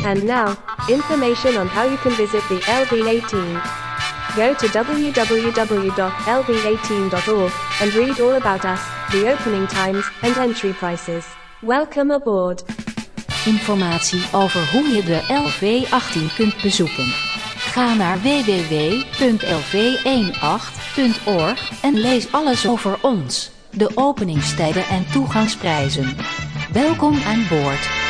And now, information on how you can visit the LV18. Go to www.lv18.org and read all about us, the opening times and entry prices. Welcome aboard. Informatie over hoe je de LV18 kunt bezoeken. Ga naar www.lv18.org en lees alles over ons, de openingstijden en toegangsprijzen. Welkom aan boord.